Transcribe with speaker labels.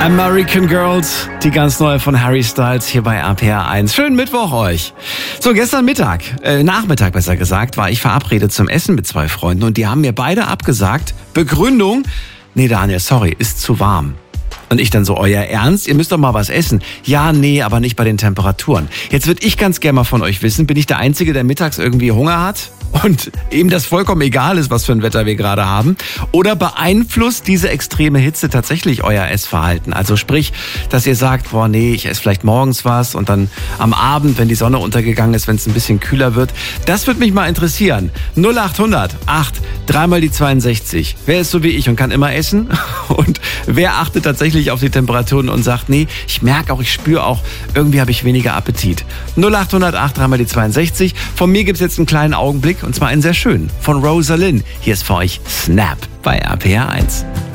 Speaker 1: American Girls, die ganz neue von Harry Styles hier bei RPR 1. Schönen Mittwoch euch. So, gestern Nachmittag besser gesagt, war ich verabredet zum Essen mit 2 Freunden und die haben mir beide abgesagt. Begründung: Nee, Daniel, sorry, ist zu warm. Und ich dann so, euer Ernst? Ihr müsst doch mal was essen. Ja, nee, aber nicht bei den Temperaturen. Jetzt würde ich ganz gerne mal von euch wissen, bin ich der Einzige, der mittags irgendwie Hunger hat? Und ihm das vollkommen egal ist, was für ein Wetter wir gerade haben? Oder beeinflusst diese extreme Hitze tatsächlich euer Essverhalten? Also sprich, dass ihr sagt, boah, nee, ich esse vielleicht morgens was und dann am Abend, wenn die Sonne untergegangen ist, wenn es ein bisschen kühler wird. Das würde mich mal interessieren. 0800 8 3 mal die 62. Wer ist so wie ich und kann immer essen? Und wer achtet tatsächlich auf die Temperaturen und sagt, nee, ich merke auch, ich spüre auch, irgendwie habe ich weniger Appetit. 0800 8 3 mal die 62. Von mir gibt's jetzt einen kleinen Augenblick. Und zwar einen sehr schönen, von Rosalind. Hier ist für euch Snap bei RPR 1.